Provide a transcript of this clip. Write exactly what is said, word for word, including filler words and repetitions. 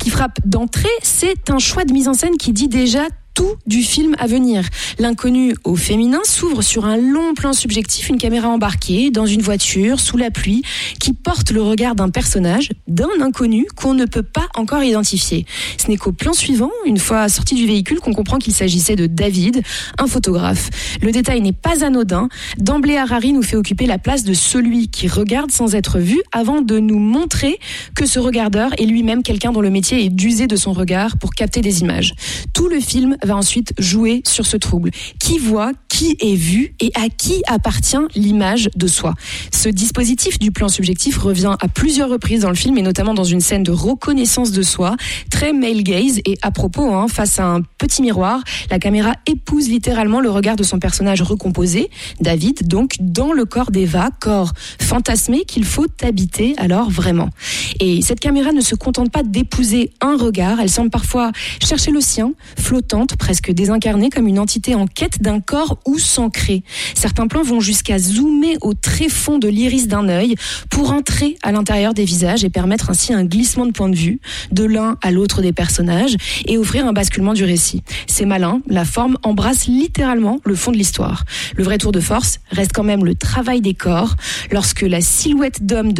qui frappe d'entrée, c'est un choix de mise en scène qui dit déjà tout du film à venir. L'inconnu au féminin s'ouvre sur un long plan subjectif, une caméra embarquée dans une voiture sous la pluie qui porte le regard d'un personnage, d'un inconnu qu'on ne peut pas encore identifier. Ce n'est qu'au plan suivant, une fois sorti du véhicule, qu'on comprend qu'il s'agissait de David, un photographe. Le détail n'est pas anodin. D'emblée, Harari nous fait occuper la place de celui qui regarde sans être vu avant de nous montrer que ce regardeur est lui-même quelqu'un dont le métier est d'user de son regard pour capter des images. Tout le film va ensuite jouer sur ce trouble. Qui voit, qui est vu et à qui appartient l'image de soi. Ce dispositif du plan subjectif revient à plusieurs reprises dans le film et notamment dans une scène de reconnaissance de soi, très male gaze et à propos, hein, face à un petit miroir, la caméra épouse littéralement le regard de son personnage recomposé, David, donc dans le corps d'Eva, corps fantasmé qu'il faut habiter alors vraiment. Et cette caméra ne se contente pas d'épouser un regard, elle semble parfois chercher le sien, flottante, presque désincarnée comme une entité en quête d'un corps où s'ancrer. Certains plans vont jusqu'à zoomer au tréfonds de l'iris d'un œil pour entrer à l'intérieur des visages et permettre ainsi un glissement de point de vue de l'un à l'autre des personnages et offrir un basculement du récit. C'est malin, la forme embrasse littéralement le fond de l'histoire. Le vrai tour de force reste quand même le travail des corps lorsque la silhouette d'homme de